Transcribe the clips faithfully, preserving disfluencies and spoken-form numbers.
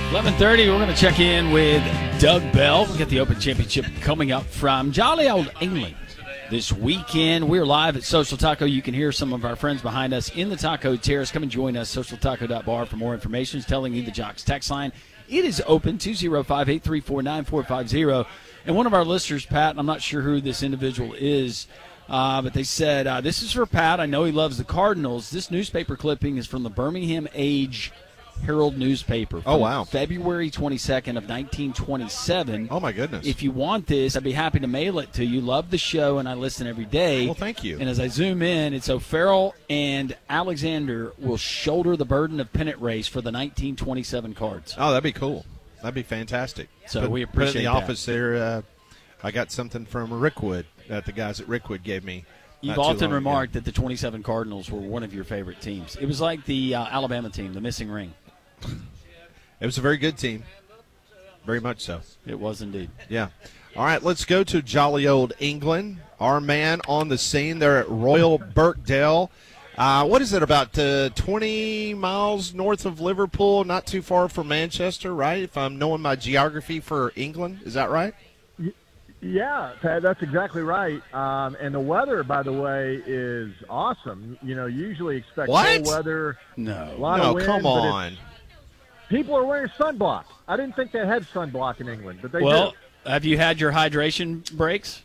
eleven thirty, we're going to check in with Doug Bell. We'll get the Open Championship coming up from jolly old England this weekend. We're live at Social Taco. You can hear some of our friends behind us in the Taco Terrace. Come and join us, social taco dot bar, for more information. It's telling you the Jocks text line. It is open, two oh five, eight three four, nine four five oh. And one of our listeners, Pat, and I'm not sure who this individual is, uh, but they said, uh, this is for Pat. I know he loves the Cardinals. This newspaper clipping is from the Birmingham Age Herald newspaper. Oh, wow. February twenty-second of nineteen twenty-seven. Oh, my goodness. If you want this, I'd be happy to mail it to you. Love the show, and I listen every day. Well, thank you. And as I zoom in, it's O'Farrell and Alexander will shoulder the burden of pennant race for the nineteen twenty-seven Cards. Oh, that'd be cool. That'd be fantastic. So put, we put it appreciate in the that. office there. Uh, I got something from Rickwood that the guys at Rickwood gave me. You've often remarked that the twenty-seven Cardinals were one of your favorite teams. It was like the uh, Alabama team, the missing ring. It was a very good team. Very much so. It was indeed. Yeah. All right, let's go to jolly old England. Our man on the scene there at Royal Birkdale. Uh, what is it, about uh, twenty miles north of Liverpool, not too far from Manchester, right? If I'm knowing my geography for England. Is that right? Yeah, Pat, that's exactly right. Um, and the weather, by the way, is awesome. You know, usually expect What? cold weather. No. A lot No, of wind, come but it's- on. People are wearing sunblock. I didn't think they had sunblock in England, but they Well, do. have you had your hydration breaks?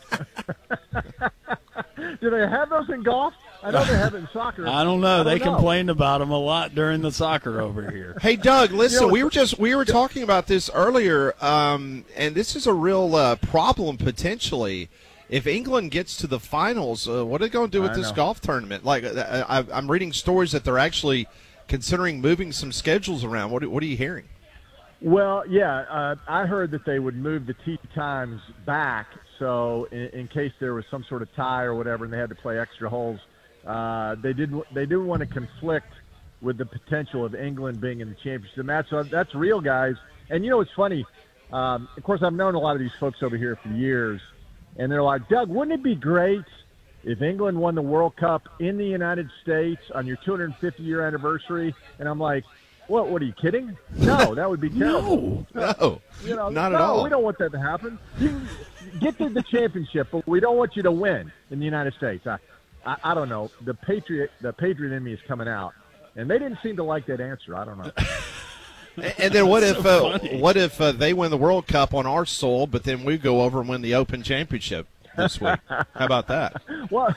Do they have those in golf? I know they have it in soccer. I don't know. I they don't know. complained about them a lot during the soccer over here. Hey, Doug, listen, You know, we were just we were talking about this earlier, um, and this is a real uh, problem potentially. If England gets to the finals, uh, what are they going to do with I this know. golf tournament? Like, I, I, I'm reading stories that they're actually considering moving some schedules around. What, what are you hearing? Well, yeah, uh, I heard that they would move the tee times back, so in, in case there was some sort of tie or whatever, and they had to play extra holes, uh, they did they didn't want to conflict with the potential of England being in the championship match. So that's real, guys. And you know what's funny? Um, of course, I've known a lot of these folks over here for years, and they're like, Doug, wouldn't it be great if England won the World Cup in the United States on your two hundred fifty year anniversary? And I'm like, what, what are you kidding? No, that would be terrible. No, You know, not no, at all. we don't want that to happen. You get to the championship, but we don't want you to win in the United States. I, I, I don't know. The patriot, the patriot in me is coming out, and they didn't seem to like that answer. I don't know. And then what if so uh, funny. what if uh, they win the World Cup on our soil, but then we go over and win the Open Championship this week? How about that? Well,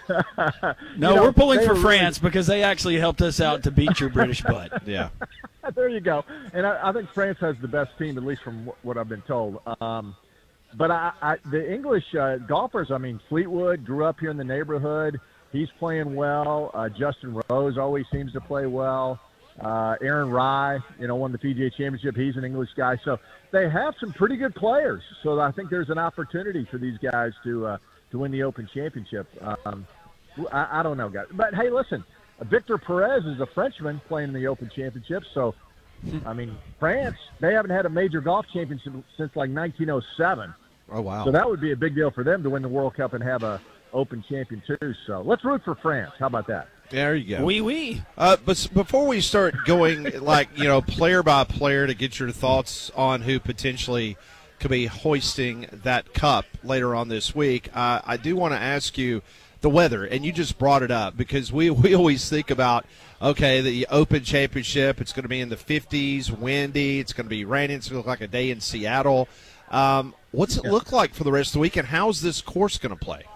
No, you know, we're pulling they for were really- France because they actually helped us out to beat your British butt. Yeah. There you go. And I, I think France has the best team, at least from wh- what I've been told. Um, but I, I, the English uh, golfers, I mean, Fleetwood grew up here in the neighborhood. He's playing well. Uh, Justin Rose always seems to play well. Uh, Aaron Rye, you know, won the P G A Championship. He's an English guy. So they have some pretty good players. So I think there's an opportunity for these guys to uh, to win the Open Championship. Um, I, I don't know, guys. But, hey, listen, Victor Perez is a Frenchman playing in the Open Championship. So, I mean, France, they haven't had a major golf championship since like nineteen oh seven. Oh, wow. So that would be a big deal for them to win the World Cup and have a Open champion too. So let's root for France. How about that? There you go. Wee wee. Uh, but s- before we start going, like, you know, player by player to get your thoughts on who potentially could be hoisting that cup later on this week, uh, I do want to ask you the weather, and you just brought it up because we, we always think about, okay, the Open Championship, it's going to be in the fifties, windy, it's going to be raining, it's going to look like a day in Seattle. Um, what's it look like for the rest of the week, and how's this course going to play?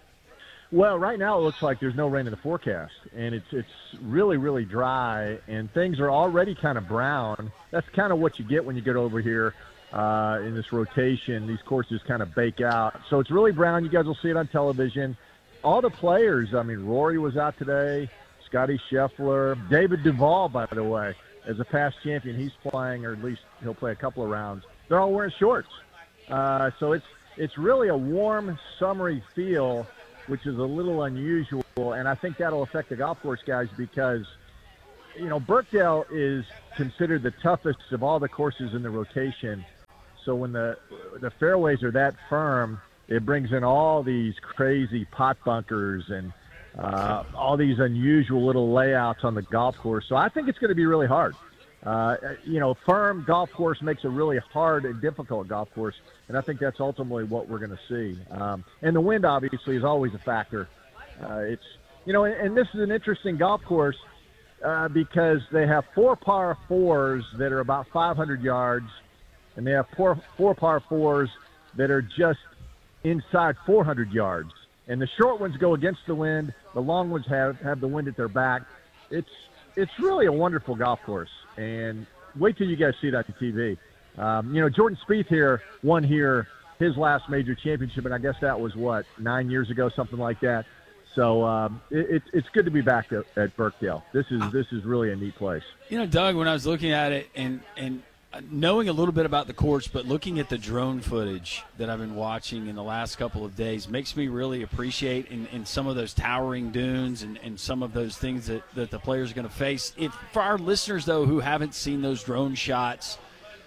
Well, right now it looks like there's no rain in the forecast, and it's it's really, really dry, and things are already kind of brown. That's kind of what you get when you get over here uh, in this rotation. These courses kind of bake out. So it's really brown. You guys will see it on television. All the players, I mean, Rory was out today, Scotty Scheffler, David Duval, by the way, as a past champion, he's playing, or at least he'll play a couple of rounds. They're all wearing shorts. Uh, so it's it's really a warm, summery feel, which is a little unusual, and I think that'll affect the golf course guys because, you know, Birkdale is considered the toughest of all the courses in the rotation. So when the the fairways are that firm, it brings in all these crazy pot bunkers and uh, all these unusual little layouts on the golf course. So I think it's going to be really hard. Uh, you know, firm golf course makes a really hard and difficult golf course, and I think that's ultimately what we're going to see. Um, and the wind, obviously, is always a factor. Uh, it's, you know, and, and this is an interesting golf course uh, because they have four par fours that are about five hundred yards, and they have four, four par fours that are just inside four hundred yards. And the short ones go against the wind. The long ones have, have the wind at their back. It's it's really a wonderful golf course. And wait till you guys see it on T V. Um, you know, Jordan Spieth here won here his last major championship, and I guess that was, what, nine years ago, something like that. So um, it, it, it's good to be back at, at Birkdale. This is this is really a neat place. You know, Doug, when I was looking at it and, and knowing a little bit about the course, but looking at the drone footage that I've been watching in the last couple of days makes me really appreciate in, in some of those towering dunes and, and some of those things that, that the players are going to face. If for our listeners, though, who haven't seen those drone shots,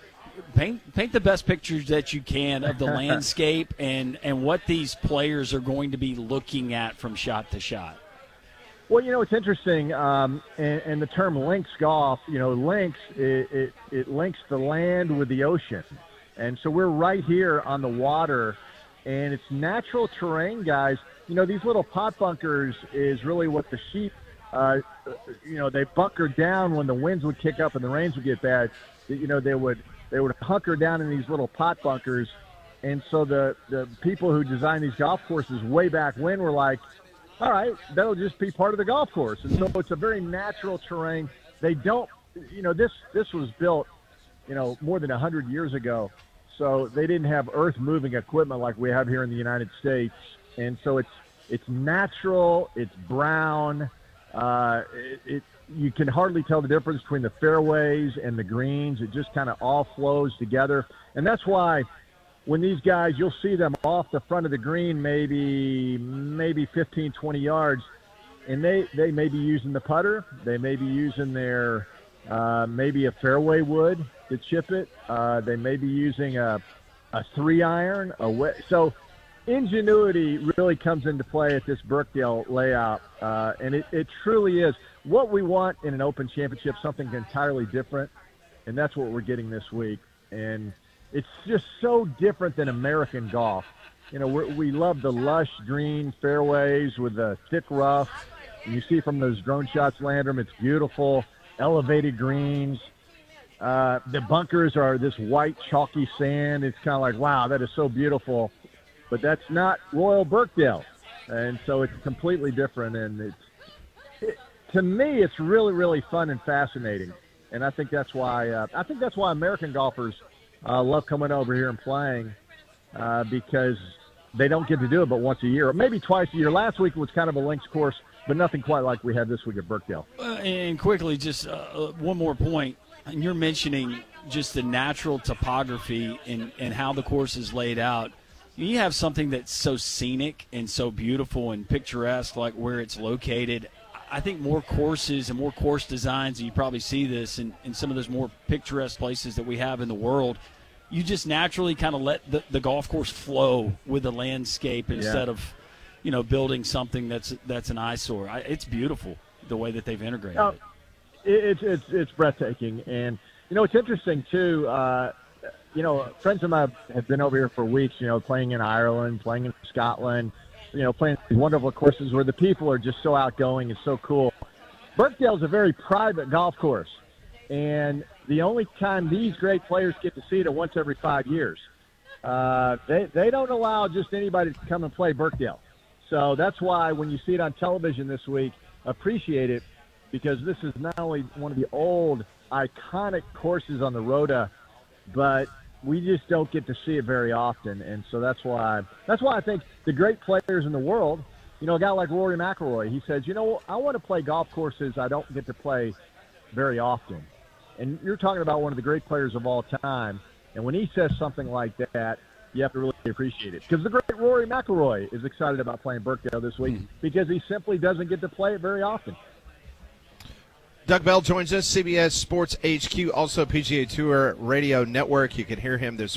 paint paint the best pictures that you can of the landscape and, and what these players are going to be looking at from shot to shot. Well, you know, it's interesting, um, and, and the term links golf, you know, links, it, it, it links the land with the ocean. And so we're right here on the water, and it's natural terrain, guys. You know, these little pot bunkers is really what the sheep, uh, you know, they bunker down when the winds would kick up and the rains would get bad. You know, they would they would hunker down in these little pot bunkers. And so the, the people who designed these golf courses way back when were like, all right, that'll just be part of the golf course. And so it's a very natural terrain. They don't, you know, this this was built, you know, more than one hundred years ago. So they didn't have earth-moving equipment like we have here in the United States. And so it's it's natural, it's brown. Uh, it, it you can hardly tell the difference between the fairways and the greens. It just kind of all flows together. And that's why when these guys, you'll see them off the front of the green, maybe maybe fifteen, twenty yards, and they, they may be using the putter. They may be using their uh, maybe a fairway wood to chip it. Uh, they may be using a, a three iron. A wet, so ingenuity really comes into play at this Birkdale layout, uh, and it, it truly is what we want in an Open Championship, something entirely different, and that's what we're getting this week. And it's just so different than American golf. You know, we're, we love the lush green fairways with the thick rough. And you see from those drone shots, Landrum, it's beautiful, elevated greens. Uh, the bunkers are this white chalky sand. It's kind of like, wow, that is so beautiful. But that's not Royal Birkdale. And so it's completely different. And it's it, to me, it's really, really fun and fascinating. And I think that's why uh, I think that's why American golfers Uh, love coming over here and playing uh, because they don't get to do it but once a year, or maybe twice a year. Last week was kind of a links course, but nothing quite like we had this week at Birkdale. Uh, and quickly, just uh, one more point. And you're mentioning just the natural topography and, and how the course is laid out. You have something that's so scenic and so beautiful and picturesque, like where it's located. I think more courses and more course designs, and you probably see this in, in some of those more picturesque places that we have in the world, you just naturally kind of let the, the golf course flow with the landscape instead yeah. of, you know, building something that's that's an eyesore. I, it's beautiful the way that they've integrated oh, it. It's, it's, it's breathtaking. And, you know, it's interesting, too. Uh, you know, friends of mine have been over here for weeks, you know, playing in Ireland, playing in Scotland, you know, playing these wonderful courses where the people are just so outgoing and so cool. Birkdale's a very private golf course, and the only time these great players get to see it once every five years. Uh, they they don't allow just anybody to come and play Birkdale. So that's why when you see it on television this week, appreciate it, because this is not only one of the old iconic courses on the Rota, but we just don't get to see it very often, and so that's why that's why I think the great players in the world, you know, a guy like Rory McIlroy, he says, you know, I want to play golf courses I don't get to play very often. And you're talking about one of the great players of all time, and when he says something like that, you have to really appreciate it. Because the great Rory McIlroy is excited about playing Birkdale this week mm. because he simply doesn't get to play it very often. Doug Bell joins us, C B S Sports H Q, also P G A Tour Radio Network. You can hear him this